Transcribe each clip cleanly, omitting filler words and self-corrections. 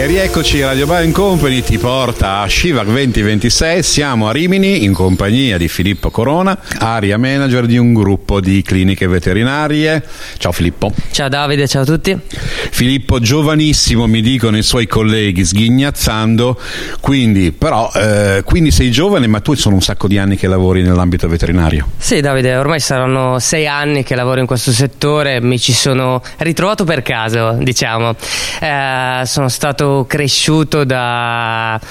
rieccoci, Radio Bar & Company ti porta a Shivac 2026. Siamo a Rimini in compagnia di Filippo Corona, area manager di un gruppo di cliniche veterinarie. Ciao Filippo. Ciao Davide, ciao a tutti. Filippo, giovanissimo, mi dicono i suoi colleghi sghignazzando, quindi sei giovane, ma tu sono un sacco di anni che lavori nell'ambito veterinario. Sì Davide, ormai saranno 6 anni che lavoro in questo settore, mi ci sono ritrovato per caso, diciamo. Sono stato cresciuto ho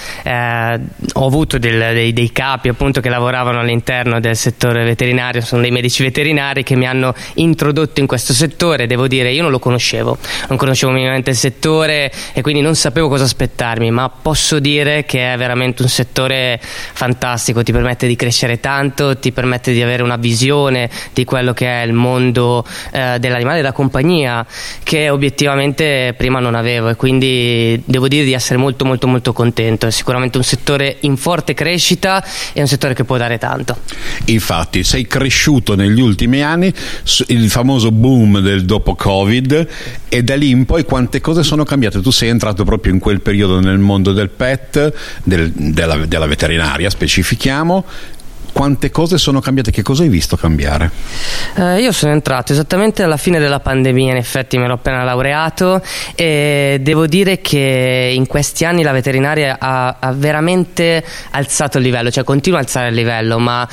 avuto dei capi appunto che lavoravano all'interno del settore veterinario, sono dei medici veterinari che mi hanno introdotto in questo settore. Devo dire, io non conoscevo minimamente il settore e quindi non sapevo cosa aspettarmi, ma posso dire che è veramente un settore fantastico, ti permette di crescere tanto, ti permette di avere una visione di quello che è il mondo dell'animale da compagnia, che obiettivamente prima non avevo, e quindi devo dire di essere molto molto molto contento. È sicuramente un settore in forte crescita e un settore che può dare tanto. Infatti sei cresciuto negli ultimi anni, il famoso boom del dopo Covid, e da lì in poi quante cose sono cambiate. Tu sei entrato proprio in quel periodo nel mondo del pet, della veterinaria, specifichiamo. Quante cose sono cambiate? Che cosa hai visto cambiare? Io sono entrato esattamente alla fine della pandemia, in effetti mi ero appena laureato, e devo dire che in questi anni la veterinaria ha veramente alzato il livello, cioè continua a alzare il livello, ma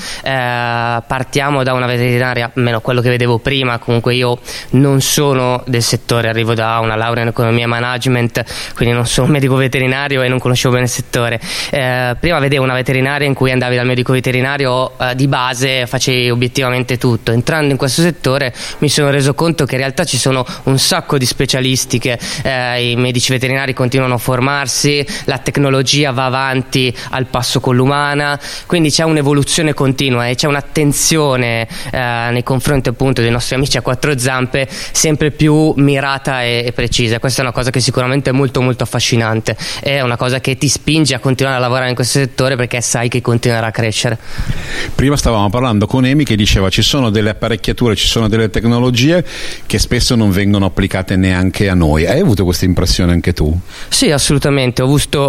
partiamo da una veterinaria, almeno quello che vedevo prima. Comunque io non sono del settore, arrivo da una laurea in economia e management, quindi non sono un medico veterinario e non conoscevo bene il settore. Prima vedevo una veterinaria in cui andavi dal medico veterinario, di base facevi obiettivamente tutto. Entrando in questo settore mi sono reso conto che in realtà ci sono un sacco di specialistiche, i medici veterinari continuano a formarsi, la tecnologia va avanti al passo con l'umana, quindi c'è un'evoluzione continua e c'è un'attenzione nei confronti appunto dei nostri amici a quattro zampe sempre più mirata e precisa. Questa è una cosa che sicuramente è molto molto affascinante, è una cosa che ti spinge a continuare a lavorare in questo settore perché sai che continuerà a crescere. Prima stavamo parlando con Emi che diceva ci sono delle apparecchiature, ci sono delle tecnologie che spesso non vengono applicate neanche a noi. Hai avuto questa impressione anche tu? Sì, assolutamente.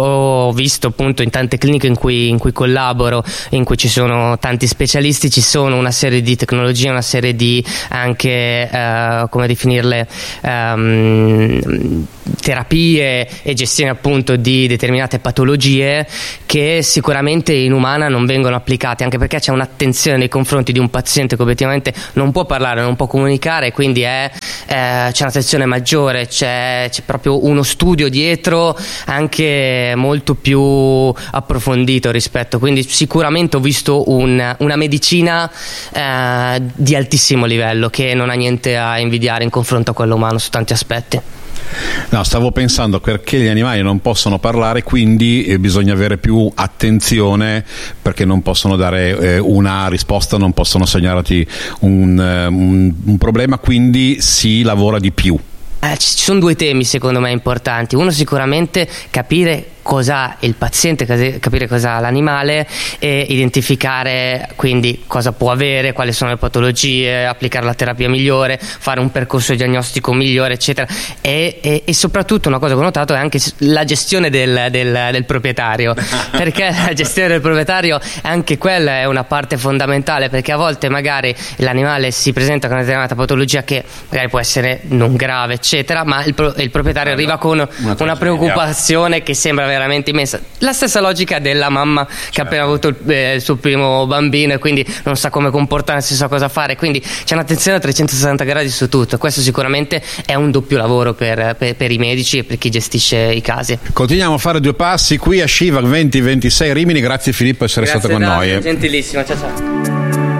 Ho visto appunto in tante cliniche in cui collaboro, in cui ci sono tanti specialisti, ci sono una serie di tecnologie, una serie di anche come definirle, terapie e gestione appunto di determinate patologie che sicuramente in umana non vengono applicate, anche perché c'è un'attenzione nei confronti di un paziente che obiettivamente non può parlare, non può comunicare, quindi c'è un'attenzione maggiore, c'è proprio uno studio dietro anche molto più approfondito rispetto, quindi sicuramente ho visto una medicina di altissimo livello che non ha niente a invidiare in confronto a quello umano su tanti aspetti. No, stavo pensando perché gli animali non possono parlare, quindi bisogna avere più attenzione perché non possono dare una risposta, non possono segnalarti un problema, quindi si lavora di più. Ci sono due temi secondo me importanti. Uno sicuramente capire cosa il paziente, capire cosa ha l'animale e identificare quindi cosa può avere, quali sono le patologie, applicare la terapia migliore, fare un percorso diagnostico migliore, eccetera, e soprattutto una cosa che ho notato è anche la gestione del proprietario, perché la gestione del proprietario anche quella è una parte fondamentale, perché a volte magari l'animale si presenta con una determinata patologia che magari può essere non grave, eccetera, ma il proprietario arriva con una preoccupazione che sembra veramente immensa. La stessa logica della mamma che ha appena avuto il suo primo bambino e quindi non sa come comportarsi, non sa cosa fare, quindi c'è un'attenzione a 360 gradi su tutto. Questo sicuramente è un doppio lavoro per i medici e per chi gestisce i casi. Continuiamo a fare due passi qui a Shivac 2026 Rimini. Grazie Filippo per essere stato con noi. Gentilissimo, ciao ciao.